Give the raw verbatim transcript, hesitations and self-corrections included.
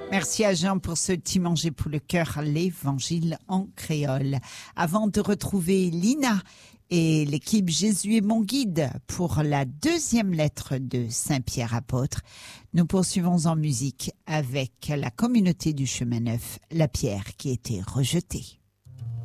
Merci à Jean pour ce petit manger pour le cœur, l'évangile en créole. Avant de retrouver Lina et l'équipe Jésus est mon guide pour la deuxième lettre de Saint-Pierre apôtre, nous poursuivons en musique avec la communauté du chemin neuf, la pierre qui était rejetée.